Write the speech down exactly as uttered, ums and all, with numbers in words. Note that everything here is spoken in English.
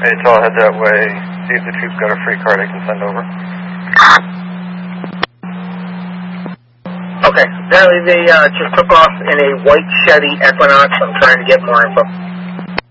Hey, so I'll head that way, see if the chief's got a free card I can send over. Okay, apparently they uh, just took off in a white Chevy Equinox. I'm trying to get more info.